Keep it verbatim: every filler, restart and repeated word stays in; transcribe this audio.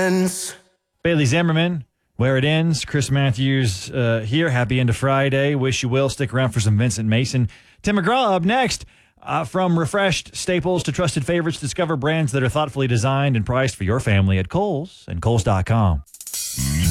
ends. Bailey Zimmerman, Where It Ends. Chris Matthews uh, here. Happy end of Friday. Wish you will. Stick around for some Vincent Mason. Tim McGraw up next. Uh, from refreshed staples to trusted favorites, discover brands that are thoughtfully designed and priced for your family at Kohl's and Kohl's dot com.